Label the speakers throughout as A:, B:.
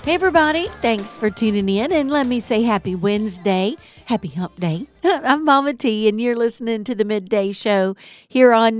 A: Hey, everybody. Thanks for tuning in. And let me say happy Wednesday. Happy hump day. I'm Mama T, and you're listening to the Midday Show here on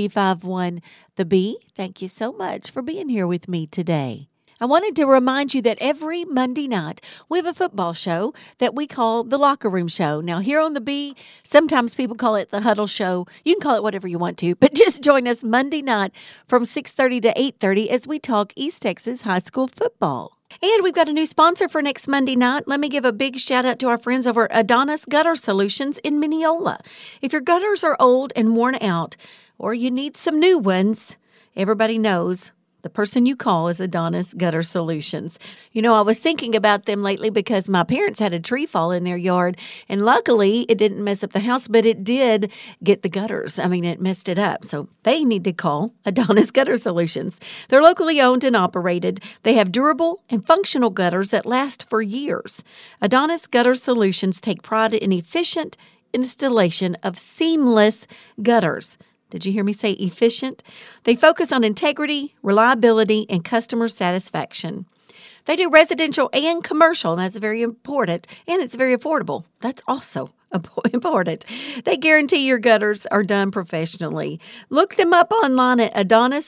A: 95.1 The Bee. Thank you so much for being here with me today. I wanted to remind you that every Monday night we have a football show that we call the Locker Room Show. Now, here on the Bee, sometimes people call it the Huddle Show. You can call it whatever you want to, but just join us Monday night from 6:30 to 8:30 as we talk East Texas high school football. And we've got a new sponsor for next Monday night. Let me give a big shout out to our friends over at Adonis Gutter Solutions in Mineola. If your gutters are old and worn out, or you need some new ones, everybody knows the person you call is Adonis Gutter Solutions. You know, I was thinking about them lately because my parents had a tree fall in their yard, and luckily it didn't mess up the house, but it did get the gutters. I mean, it messed it up. So they need to call Adonis Gutter Solutions. They're locally owned and operated. They have durable and functional gutters that last for years. Adonis Gutter Solutions take pride in efficient installation of seamless gutters. Did you hear me say efficient? They focus on integrity, reliability, and customer satisfaction. They do residential and commercial, and that's very important, and it's very affordable. That's also important. They guarantee your gutters are done professionally. Look them up online at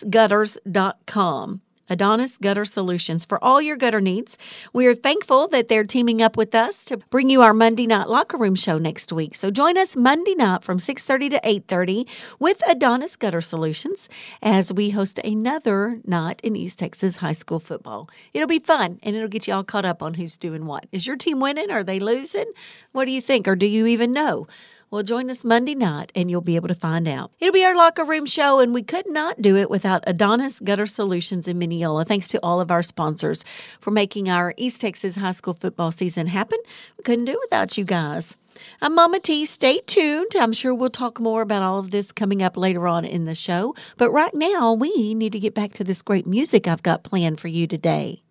A: adonisgutters.com. Adonis Gutter Solutions for all your gutter needs. We are thankful that they're teaming up with us to bring you our Monday night locker room show next week. So join us Monday night from 6:30 to 8:30 with Adonis Gutter Solutions as we host another night in East Texas high school football. It'll be fun, and it'll get you all caught up on who's doing what. Is your team winning? Are they losing? What do you think? Or do you even know? Well, join us Monday night, and you'll be able to find out. It'll be our locker room show, and we could not do it without Adonis Gutter Solutions in Mineola. Thanks to all of our sponsors for making our East Texas high school football season happen. We couldn't do it without you guys. I'm Mama T. Stay tuned. I'm sure we'll talk more about all of this coming up later on in the show. But right now, we need to get back to this great music I've got planned for you today.